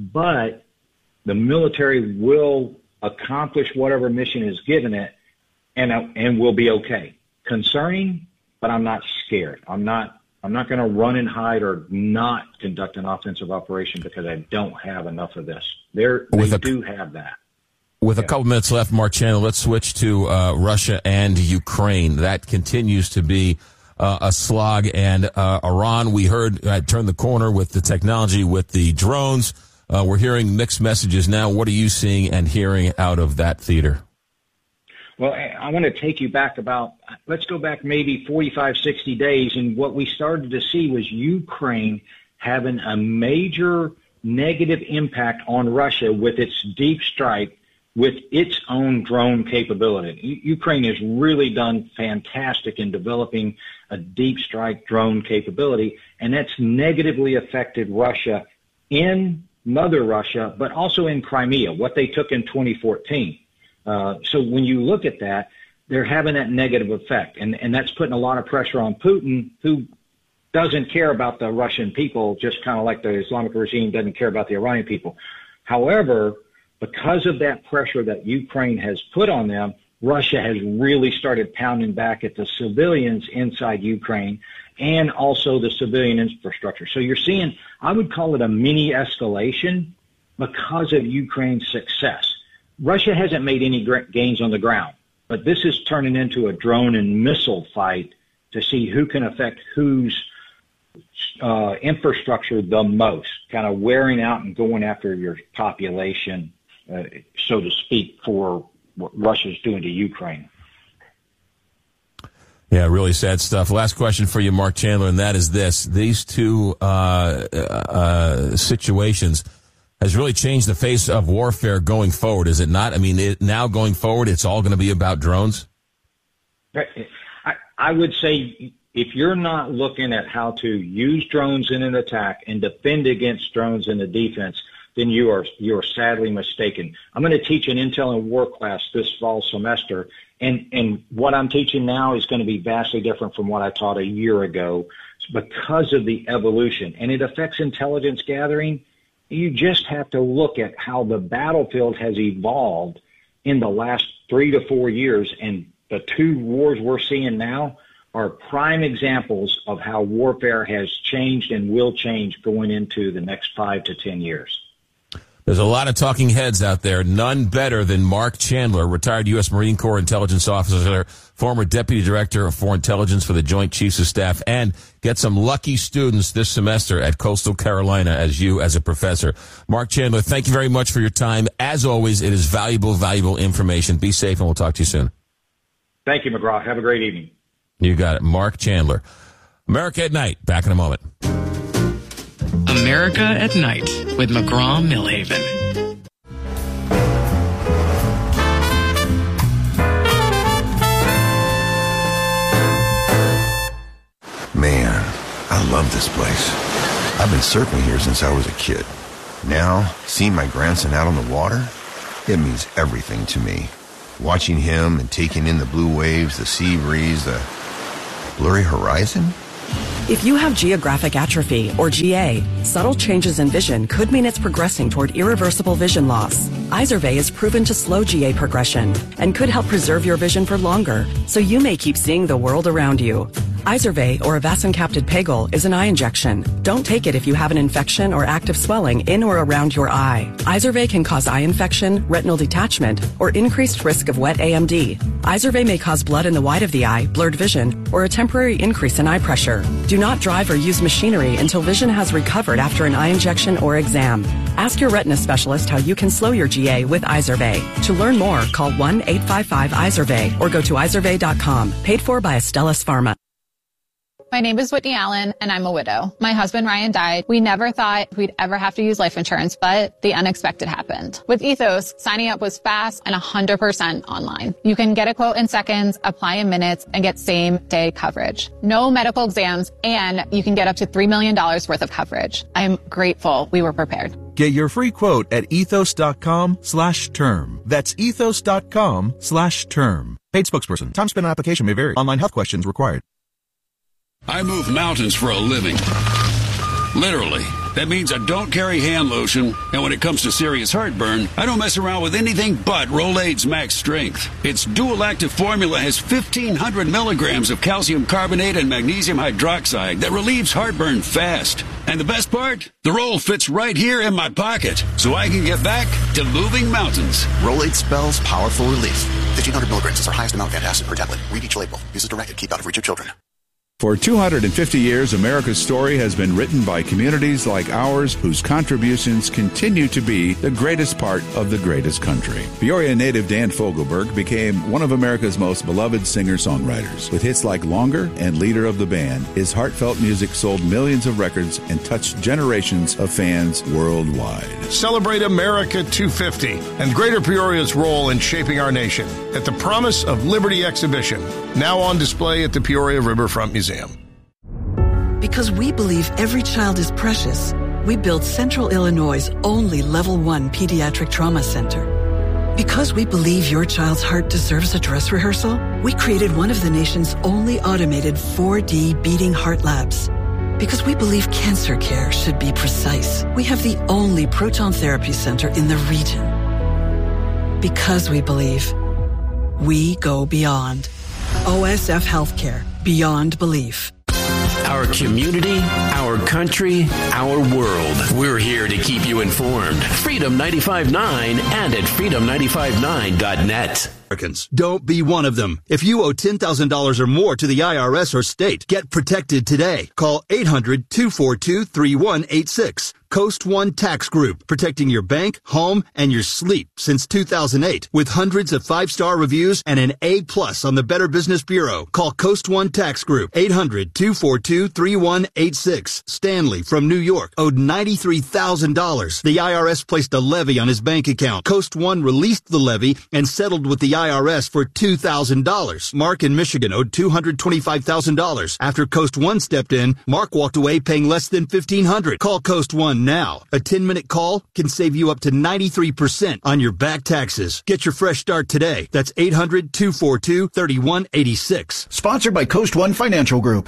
but the military will accomplish whatever mission is given it, and uh, and we'll be okay. Concerning, but I'm not scared. I'm not I'm not going to run and hide or not conduct an offensive operation because I don't have enough of this. They're, they a, do have that. With yeah. a couple minutes left, Mark Chandler, let's switch to uh, Russia and Ukraine. That continues to be uh, a slog. And uh, Iran, we heard, uh, turned the corner with the technology, with the drones. Uh, we're hearing mixed messages now. What are you seeing and hearing out of that theater? Well, I want to take you back about, let's go back maybe forty-five, sixty days, and what we started to see was Ukraine having a major negative impact on Russia with its deep strike, with its own drone capability. U- Ukraine has really done fantastic in developing a deep strike drone capability, and that's negatively affected Russia in Mother Russia, but also in Crimea, what they took in twenty fourteen. Uh, so when you look at that, they're having that negative effect, and, and that's putting a lot of pressure on Putin, who doesn't care about the Russian people, just kind of like the Islamic regime doesn't care about the Iranian people. However, because of that pressure that Ukraine has put on them, Russia has really started pounding back at the civilians inside Ukraine and also the civilian infrastructure. So you're seeing, I would call it a mini escalation because of Ukraine's success. Russia hasn't made any gains on the ground, but this is turning into a drone and missile fight to see who can affect whose uh, infrastructure the most, kind of wearing out and going after your population, uh, so to speak, for what Russia's doing to Ukraine. Yeah, really sad stuff. Last question for you, Mark Chandler, and that is this. These two uh, uh, situations has really changed the face of warfare going forward, is it not? I mean, it, now going forward, it's all going to be about drones? I, I would say if you're not looking at how to use drones in an attack and defend against drones in the defense, then you are you are sadly mistaken. I'm going to teach an Intel and War class this fall semester, and, and what I'm teaching now is going to be vastly different from what I taught a year ago because of the evolution, and it affects intelligence gathering. You just have to look at how the battlefield has evolved in the last three to four years, and the two wars we're seeing now are prime examples of how warfare has changed and will change going into the next five to ten years. There's a lot of talking heads out there, none better than Mark Chandler, retired U S Marine Corps intelligence officer, former deputy director for intelligence for the Joint Chiefs of Staff, and get some lucky students this semester at Coastal Carolina as you as a professor. Mark Chandler, thank you very much for your time. As always, it is valuable, valuable information. Be safe, and we'll talk to you soon. Thank you, McGraw. Have a great evening. You got it. Mark Chandler. America at Night. Back in a moment. America at Night with McGraw-Milhaven. Man, I love this place. I've been surfing here since I was a kid. Now, seeing my grandson out on the water, it means everything to me. Watching him and taking in the blue waves, the sea breeze, the blurry horizon. If you have geographic atrophy, or G A, subtle changes in vision could mean it's progressing toward irreversible vision loss. Izervay is proven to slow G A progression and could help preserve your vision for longer, so you may keep seeing the world around you. Izervay, or avacincaptad pegol, is an eye injection. Don't take it if you have an infection or active swelling in or around your eye. Izervay can cause eye infection, retinal detachment, or increased risk of wet A M D. Izervay may cause blood in the white of the eye, blurred vision, or a temporary increase in eye pressure. Do not drive or use machinery until vision has recovered after an eye injection or exam. Ask your retina specialist how you can slow your G A with Izervay. To learn more, call one eight five five Izervay or go to izervay dot com. Paid for by Astellas Pharma. My name is Whitney Allen, and I'm a widow. My husband, Ryan, died. We never thought we'd ever have to use life insurance, but the unexpected happened. With Ethos, signing up was fast and one hundred percent online. You can get a quote in seconds, apply in minutes, and get same-day coverage. No medical exams, and you can get up to three million dollars worth of coverage. I'm grateful we were prepared. Get your free quote at ethos.com slash term. That's ethos.com slash term. Paid spokesperson. Time spent on application may vary. Online health questions required. I move mountains for a living. Literally. That means I don't carry hand lotion, and when it comes to serious heartburn, I don't mess around with anything but Rolaids Max Strength. Its dual-active formula has fifteen hundred milligrams of calcium carbonate and magnesium hydroxide that relieves heartburn fast. And the best part? The roll fits right here in my pocket, so I can get back to moving mountains. Rolaids spells powerful relief. fifteen hundred milligrams is our highest amount of antacid per tablet. Read each label. Use as directed. Keep out of reach of children. For two hundred fifty years, America's story has been written by communities like ours whose contributions continue to be the greatest part of the greatest country. Peoria native Dan Fogelberg became one of America's most beloved singer-songwriters. With hits like Longer and Leader of the Band, his heartfelt music sold millions of records and touched generations of fans worldwide. Celebrate America two fifty and Greater Peoria's role in shaping our nation at the Promise of Liberty exhibition, now on display at the Peoria Riverfront Museum. Because we believe every child is precious, we built Central Illinois' only Level one Pediatric Trauma Center. Because we believe your child's heart deserves a dress rehearsal, we created one of the nation's only automated four D beating heart labs. Because we believe cancer care should be precise, we have the only proton therapy center in the region. Because we believe, we go beyond. O S F Healthcare. Beyond belief. Our community, our country, our world. We're here to keep you informed. Freedom ninety-five point nine and at freedom nine five nine dot net. Don't be one of them. If you owe ten thousand dollars or more to the I R S or state, get protected today. Call eight hundred, two four two, three one eight six. Coast One Tax Group, protecting your bank, home, and your sleep since two thousand eight. With hundreds of five-star reviews and an A plus on the Better Business Bureau. Call Coast One Tax Group, eight hundred, two four two, three one eight six. Stanley from New York owed ninety-three thousand dollars. The I R S placed a levy on his bank account. Coast One released the levy and settled with the I R S for two thousand dollars. Mark in Michigan owed two hundred twenty-five thousand dollars. After Coast One stepped in, Mark walked away paying less than fifteen hundred dollars. Call Coast One now. A ten-minute call can save you up to ninety-three percent on your back taxes. Get your fresh start today. That's eight hundred, two four two, three one eight six. Sponsored by Coast One Financial Group.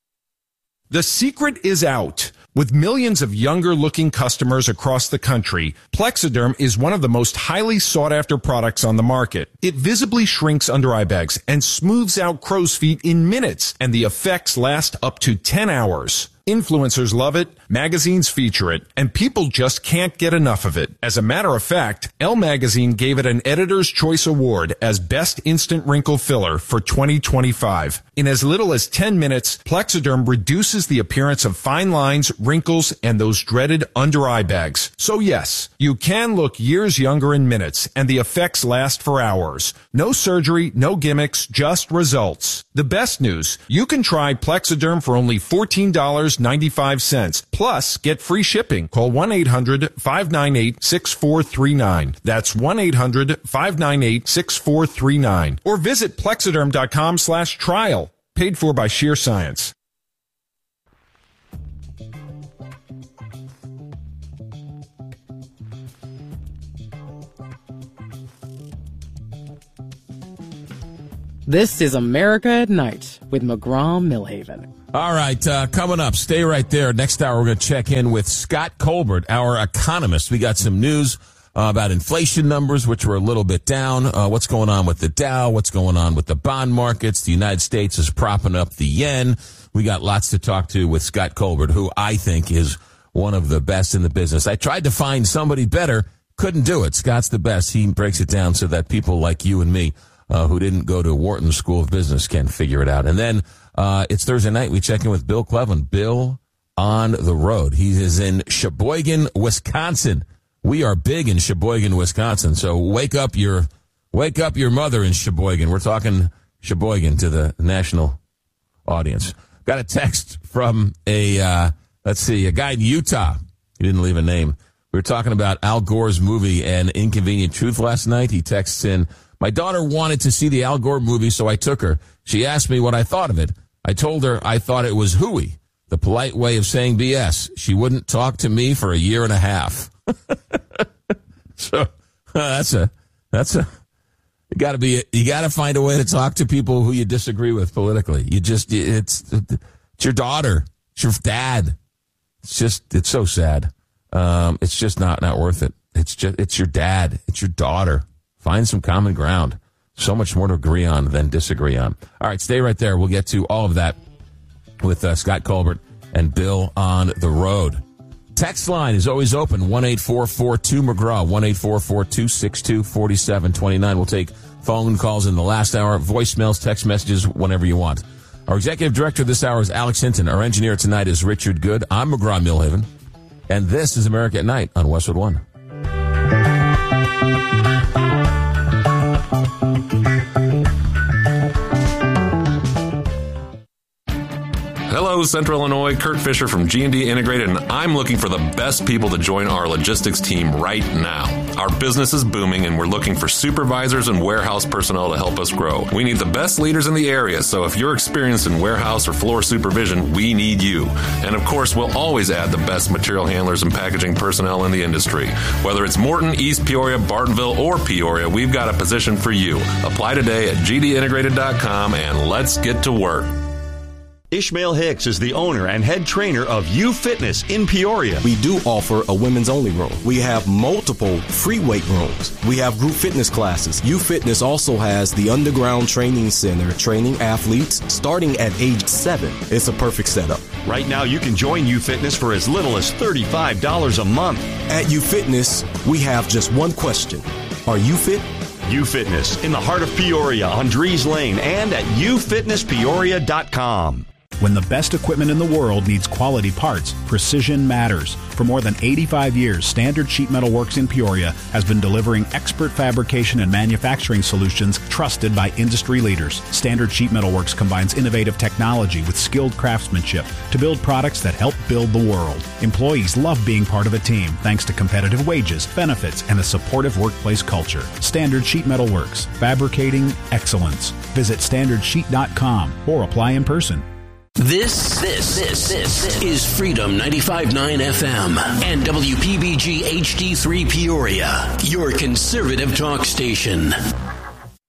The secret is out. With millions of younger-looking customers across the country, Plexiderm is one of the most highly sought-after products on the market. It visibly shrinks under eye bags and smooths out crow's feet in minutes, and the effects last up to ten hours. Influencers love it. Magazines feature it, and people just can't get enough of it. As a matter of fact, Elle Magazine gave it an Editor's Choice Award as Best Instant Wrinkle Filler for twenty twenty-five. In as little as ten minutes, Plexiderm reduces the appearance of fine lines, wrinkles, and those dreaded under-eye bags. So yes, you can look years younger in minutes, and the effects last for hours. No surgery, no gimmicks, just results. The best news, you can try Plexiderm for only fourteen dollars and ninety-five cents. Plus, get free shipping. Call one eight hundred five nine eight six four three nine. That's one eight hundred five nine eight six four three nine. Or visit plexiderm.com slash trial. Paid for by Sheer Science. This is America at Night with McGraw-Millhaven. All right, uh, coming up, stay right there. Next hour, we're going to check in with Scott Colbert, our economist. We got some news uh, about inflation numbers, which were a little bit down. Uh, what's going on with the Dow? What's going on with the bond markets? The United States is propping up the yen. We got lots to talk to with Scott Colbert, who I think is one of the best in the business. I tried to find somebody better, couldn't do it. Scott's the best. He breaks it down so that people like you and me uh, who didn't go to Wharton School of Business can figure it out. And then uh, it's Thursday night. We check in with Bill Cleveland. Bill on the road. He is in Sheboygan, Wisconsin. We are big in Sheboygan, Wisconsin. So wake up your wake up your mother in Sheboygan. We're talking Sheboygan to the national audience. Got a text from a, uh, let's see, a guy in Utah. He didn't leave a name. We were talking about Al Gore's movie An Inconvenient Truth last night. He texts in, my daughter wanted to see the Al Gore movie, so I took her. She asked me what I thought of it. I told her I thought it was hooey, the polite way of saying B S. She wouldn't talk to me for a year and a half. So uh, that's a, that's a, you gotta be, you gotta find a way to talk to people who you disagree with politically. You just, it's, it's your daughter. It's your dad. It's just, it's so sad. Um, it's just not, not worth it. It's just, it's your dad. It's your daughter. Find some common ground. So much more to agree on than disagree on. All right, stay right there. We'll get to all of that with uh, Scott Colbert and Bill on the road. Text line is always open, one eight four four two McGraw, one eight four four two six two four seven two nine. We'll take phone calls in the last hour, voicemails, text messages, whenever you want. Our executive director this hour is Alex Hinton. Our engineer tonight is Richard Good. I'm McGraw-Millhaven, and this is America at Night on Westwood One. Hello, Central Illinois. Kurt Fisher from G and D Integrated, and I'm looking for the best people to join our logistics team right now. Our business is booming, and we're looking for supervisors and warehouse personnel to help us grow. We need the best leaders in the area, so if you're experienced in warehouse or floor supervision, we need you. And of course, we'll always add the best material handlers and packaging personnel in the industry. Whether it's Morton, East Peoria, Bartonville, or Peoria, we've got a position for you. Apply today at g d integrated dot com, and let's get to work. Ishmael Hicks is the owner and head trainer of U Fitness in Peoria. We do offer a women's only room. We have multiple free weight rooms. We have group fitness classes. U Fitness also has the underground training center, training athletes starting at age seven. It's a perfect setup. Right now, you can join U Fitness for as little as thirty-five dollars a month. At U Fitness, we have just one question. Are you fit? U Fitness in the heart of Peoria on Dries Lane and at u fitness peoria dot com. When the best equipment in the world needs quality parts, precision matters. For more than eighty-five years, Standard Sheet Metal Works in Peoria has been delivering expert fabrication and manufacturing solutions trusted by industry leaders. Standard Sheet Metal Works combines innovative technology with skilled craftsmanship to build products that help build the world. Employees love being part of a team thanks to competitive wages, benefits, and a supportive workplace culture. Standard Sheet Metal Works, fabricating excellence. Visit standard sheet dot com or apply in person. This, this, this, this is Freedom ninety-five point nine F M and W P B G H D three Peoria, your conservative talk station.